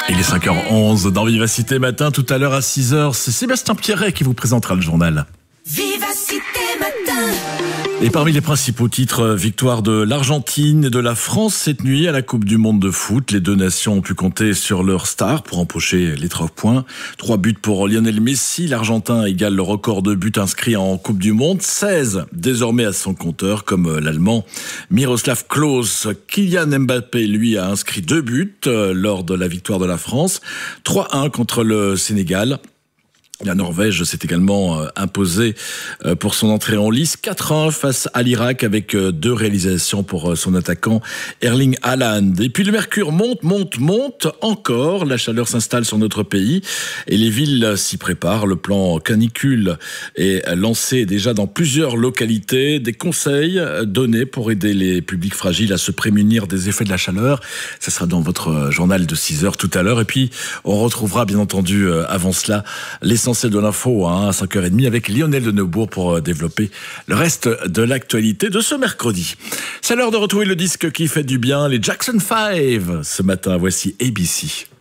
Il est 5h11 dans Vivacité Matin. Tout à l'heure à 6h, c'est Sébastien Pierret qui vous présentera le journal. Vivacité Matin. Et parmi les principaux titres, victoire de l'Argentine et de la France cette nuit à la Coupe du Monde de foot. Les deux nations ont pu compter sur leur star pour empocher les 3 points. 3 buts pour Lionel Messi. L'Argentin égale le record de buts inscrits en Coupe du Monde. 16 désormais à son compteur, comme l'Allemand Miroslav Klose. Kylian Mbappé, lui, a inscrit 2 buts lors de la victoire de la France. 3-1 contre le Sénégal. La Norvège s'est également imposée pour son entrée en lice. 4-1 face à l'Irak avec 2 réalisations pour son attaquant Erling Haaland. Et puis le mercure monte encore. La chaleur s'installe sur notre pays et les villes s'y préparent. Le plan canicule est lancé déjà dans plusieurs localités. Des conseils donnés pour aider les publics fragiles à se prémunir des effets de la chaleur. Ça sera dans votre journal de 6h tout à l'heure. Et puis on retrouvera bien entendu avant cela l'essentiel de l'info à 5h30 avec Lionel de Neubourg pour développer le reste de l'actualité de ce mercredi. C'est l'heure de retrouver le disque qui fait du bien, les Jackson 5. Ce matin, voici ABC.